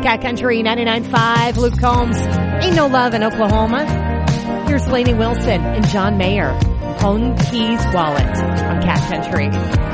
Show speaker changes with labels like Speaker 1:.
Speaker 1: Cat Country 99.5. Luke Combs, Ain't No Love in Oklahoma. Here's Lainey Wilson and John Mayer, Home Keys Wallet on Cat Country.